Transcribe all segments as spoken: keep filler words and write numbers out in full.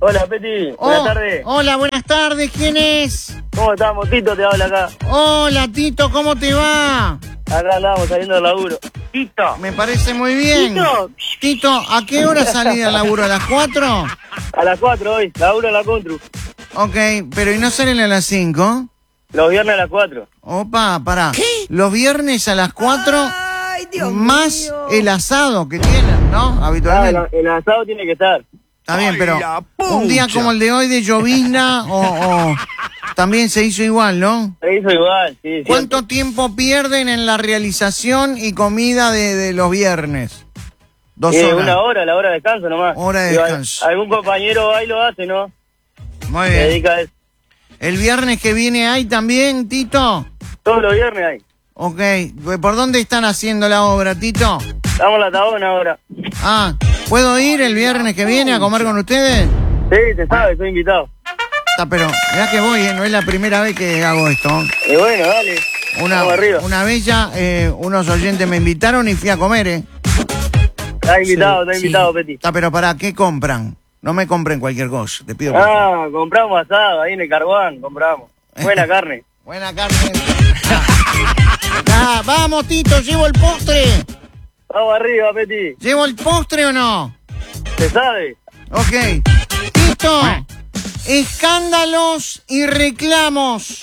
Hola, Peti. Oh, buenas tardes. Hola, buenas tardes. ¿Quién es? ¿Cómo estamos? Tito te habla acá. Hola, Tito, ¿cómo te va? Acá andamos saliendo del laburo. Tito. Me parece muy bien. Tito. Tito, ¿a qué hora salí del laburo? ¿A las cuatro? A las cuatro hoy. Laburo en la Contru. Ok, pero ¿y no salen a las cinco? Los viernes a las cuatro. Opa, pará. ¿Qué? Los viernes a las cuatro Ay, Dios más mío. el asado que tienen, ¿no? Ah, Habitualmente. el, el asado tiene que estar. Está bien, Ay, pero la un día pucha. como el de hoy de llovizna o, o también se hizo igual, ¿no? Se hizo igual, sí. ¿Cuánto siempre. tiempo pierden en la realización y comida de, de los viernes? Dos Eh, horas. una hora, la hora de descanso nomás. Hora de Digo, descanso. Algún compañero ahí lo hace, ¿no? Muy Se bien. dedica a eso. ¿El viernes que viene hay también, Tito? Todos los viernes ahí. Ok. ¿Por dónde están haciendo la obra, Tito? Estamos en la tabona ahora. Ah, ¿puedo ir el viernes que viene a comer con ustedes? Sí, te sabes, estoy invitado. Está, pero mirá que voy, ¿eh? No es la primera vez que hago esto. Y bueno, dale. Una, Vamos arriba. una vez ya eh, unos oyentes me invitaron y fui a comer, ¿eh? Estás invitado, Sí, estás sí. invitado, Peti. Está, pero ¿para qué compran? No me compren cualquier cosa, te pido por favor. Ah, compramos asado ahí en el Carguán, compramos. Buena carne. Buena carne. Ah, vamos, Tito, ¿llevo el postre? Vamos arriba, Peti. ¿Llevo el postre o no? ¿Se sabe? Ok. Tito, escándalos y reclamos.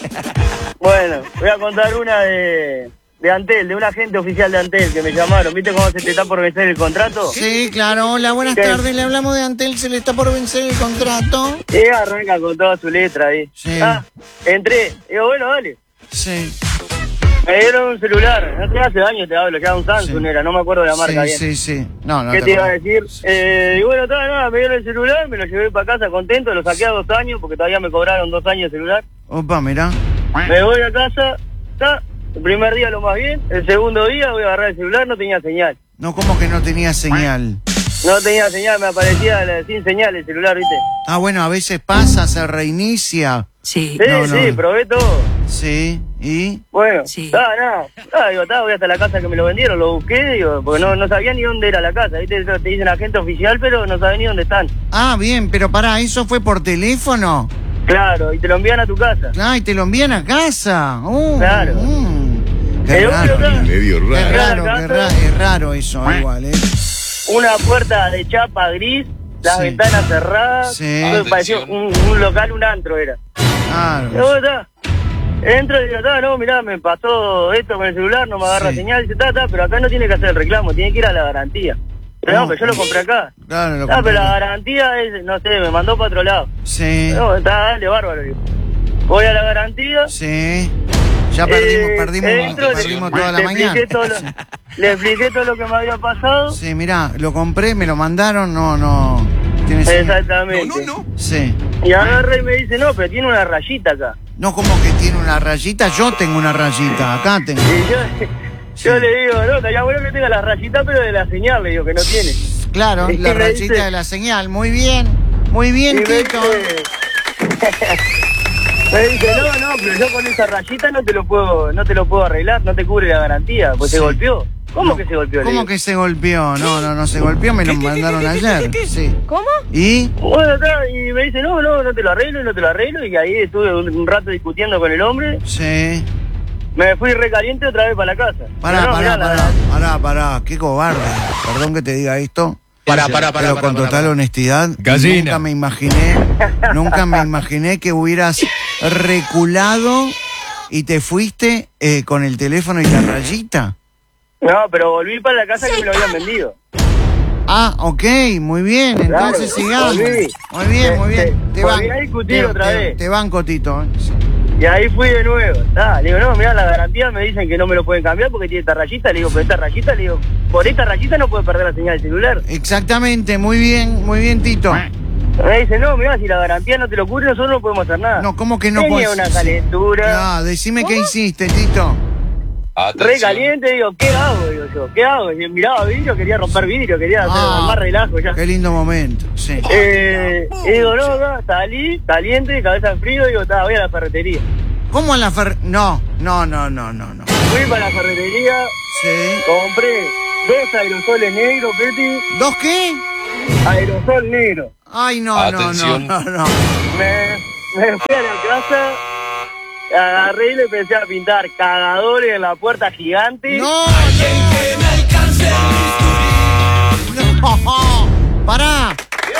Bueno, voy a contar una de, de Antel, de un agente oficial de Antel que me llamaron. ¿Viste cómo se te está por vencer el contrato? Sí, claro. Hola, buenas ¿Qué? tardes. Le hablamos de Antel, se le está por vencer el contrato. Y arranca con toda su letra ahí. Sí. Ah, entré. Digo, bueno, dale. Sí. Me dieron un celular. No te hace años te hablo, ya un Samsung Sí. era, no me acuerdo de la marca Sí, bien. sí, sí. No, no. ¿Qué te iba a acuerdo. decir? Eh, y bueno, estaba nada, me dieron el celular, me lo llevé para casa contento, lo saqué a dos años porque todavía me cobraron dos años de celular. Opa, mirá. Me voy a casa, está, el primer día lo más bien, el segundo día voy a agarrar el celular, no tenía señal. No, como que no tenía señal. No tenía señal, me aparecía la- sin señal el celular, ¿viste? Ah, bueno, a veces pasa, se reinicia. Sí. Sí, No, no. sí, probé todo. Sí, ¿y? Bueno, Sí. nada, nada, nada, digo, está, voy hasta la casa que me lo vendieron, lo busqué, digo, porque no, no sabía ni dónde era la casa, ¿viste? Te dicen agente oficial, pero no sabía ni dónde están. Ah, bien, pero pará, ¿eso fue por teléfono? Claro, y te lo envían a tu casa. Ay, te lo envían a casa. Uh, Claro. mm. Qué Eh, raro. bueno, acá, Medio Qué raro. raro, Acá, qué acá. ra- es raro eso, igual, ¿eh? una puerta de chapa gris, las Sí. ventanas cerradas, Sí. todo pareció un, un local, un antro era. Claro. Y bueno, está. Entro y digo, está, no, mirá, me pasó esto con el celular, no me agarra Sí. señal, dice, está, está, pero acá no tiene que hacer el reclamo, tiene que ir a la garantía. Pero no, ¿Cómo? pero yo lo compré acá. Claro, lo Ah, pero la comprendo. garantía es, no sé, me mandó para otro lado. Sí, No, está, dale, bárbaro. Digo. Voy a la garantía. sí. Ya perdimos, eh, perdimos, entro, le- perdimos toda la le mañana. expliqué todo lo, le expliqué todo lo que me había pasado. Sí, mirá, lo compré, me lo mandaron, no, no. ¿Tiene señal? Exactamente. No, no, no. Sí. Y agarra y me dice, no, pero tiene una rayita acá. No, como que tiene una rayita, yo tengo una rayita, acá tengo. Y yo, yo le digo, no, estaría bueno que tenga la rayita, pero de la señal, le digo, que no tiene. Claro, Y la me rayita dice- de la señal, muy bien, muy Y bien, me Tito. dice, me dice, no, no, pero yo con esa rayita no te lo puedo, no te lo puedo arreglar, no te cubre la garantía, pues Sí. se golpeó. ¿Cómo que se golpeó? Le ¿Cómo digo. que se golpeó? No, no, no se golpeó, me lo mandaron ayer. Sí. ¿Cómo? ¿Y? Bueno, está, y me dice, no, no, no te lo arreglo, no te lo arreglo, y ahí estuve un, un rato discutiendo con el hombre, Sí. me fui recaliente otra vez para la casa. Pará, Pero no, pará, mirá, la- pará, pará, pará, qué cobarde. Perdón que te diga esto. Pará, pará, pará, Pero pará, con pará, total pará. honestidad, Gallina. nunca me imaginé, nunca me imaginé que hubieras reculado y te fuiste eh, con el teléfono y la rayita. No, pero volví para la casa que me lo habían vendido. Ah, ok, muy bien, entonces Claro, sigamos. volví. Muy bien, muy bien. Te- Te, volví ban- a discutir te- otra te- vez. te banco, Tito. ¿eh? Y ahí fui de nuevo. Ah, le digo, no, mirá, la garantía me dicen que no me lo pueden cambiar porque tiene esta rayita. Le digo, pero esta rayita, le digo, por esta rayita no puede perder la señal del celular. Exactamente, muy bien, muy bien, Tito. Me dice, no, mirá, si la garantía no te lo cubre, nosotros no podemos hacer nada. No, ¿cómo que no Tenía puedes? una calentura. No, decime qué hiciste, Tito. Re caliente, digo, ¿qué hago? Digo yo, ¿qué hago? Y miraba vidrio, quería romper vidrio, quería hacer Ah, más relajo ya. Qué lindo momento, sí. Eh, y digo, no, no, salí, caliente, cabeza en frío, digo, ta, voy a la ferretería. ¿Cómo a la fer... No, no, no, no, no, no. Fui para la ferretería, Sí. compré dos aerosoles negros, Peti, ¿Dos qué? aerosol negro. Ay, no, Atención. no, no, no, no. Me, me fui a la casa, agarré y le empecé a pintar cagadores en la puerta gigante. No, no, pará.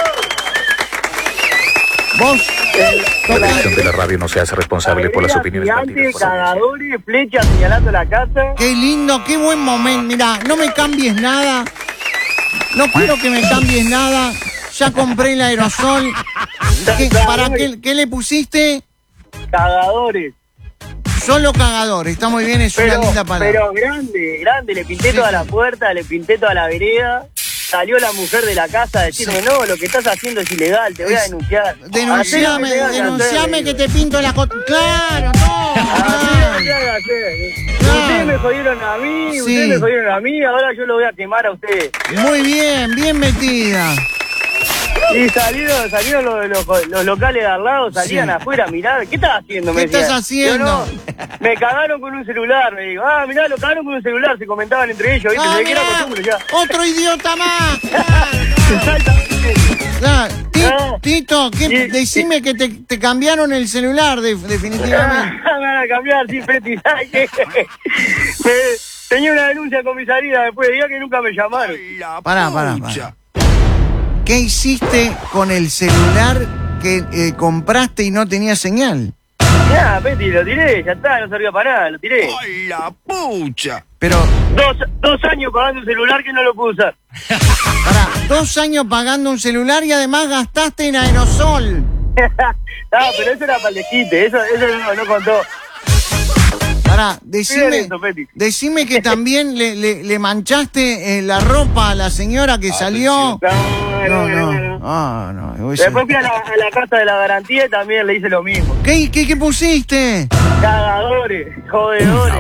Vos, La dirección de la radio no se hace responsable por las opiniones gigantes, vertidas por la audiencia. cagadores, flechas señalando la casa. qué lindo, qué buen momento. Mirá, no me cambies nada. No quiero que me cambies nada. Ya compré el aerosol. ¿Qué, ¿Para qué, qué le pusiste? Cagadores. Solo cagador. Está muy bien, es Pero, una linda palabra. pero grande, grande. Le pinté Sí, toda sí. la puerta, le pinté toda la vereda. Salió la mujer de la casa a decirme, no, lo que estás haciendo es ilegal, te voy a Es- denunciar. Denunciame, Así no te denunciame hagas que hacer, te pinto la co- Claro, no. Así no te claro. hagas hacer. Claro. Ustedes me jodieron a mí, Sí. ustedes me jodieron a mí, ahora yo lo voy a quemar a ustedes. Muy bien, bien metida. Y salieron, salieron los, los, los locales de al lado, salían Sí. afuera a mirar. ¿Qué estás haciendo? Me ¿Qué estás decían. haciendo? Yo, no, me cagaron con un celular, me digo. Ah, mirá, lo cagaron con un celular, se comentaban entre ellos, ¿viste? Ah, Se ve que era mirá, costumbre ya. otro idiota más. Exactamente. Claro. Ti- Ah. Tito, ¿qué- Sí. decime que te, te cambiaron el celular, de- definitivamente. Ah, me van a cambiar, sí, Peti, ¿sabes qué? Me- Tenía una denuncia en comisaría después de día que nunca me llamaron. Pará, pará, pará. ¿Qué hiciste con el celular que eh, compraste y no tenía señal? Nada, Peti, lo tiré, ya está, no servía para nada, lo tiré. ¡Ay, la pucha! Pero, Dos, dos años pagando un celular que no lo pude usar. pará, dos años pagando un celular y además gastaste en aerosol. Ah, pero eso era para el desquite, eso, eso no, no contó. Pará, Miren decime, eso, Peti. decime que también le, le, le manchaste eh, la ropa a la señora que salió. No, No, no, no, no. ah, no. eso- Después fui a la, a la casa de la garantía y también le hice lo mismo. ¿Qué, qué, qué pusiste? Cagadores, jodedores.